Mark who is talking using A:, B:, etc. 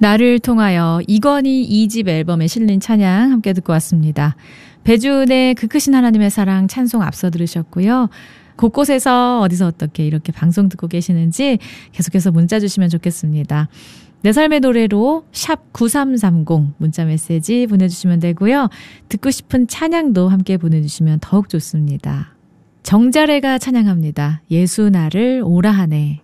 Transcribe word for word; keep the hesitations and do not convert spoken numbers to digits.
A: 나를 통하여 이건희 이 집 앨범에 실린 찬양 함께 듣고 왔습니다. 배준의 그 크신 하나님의 사랑 찬송 앞서 들으셨고요. 곳곳에서 어디서 어떻게 이렇게 방송 듣고 계시는지 계속해서 문자 주시면 좋겠습니다. 내 삶의 노래로 샵 구삼삼공 문자 메시지 보내주시면 되고요. 듣고 싶은 찬양도 함께 보내주시면 더욱 좋습니다. 정자래가 찬양합니다. 예수 나를 오라 하네.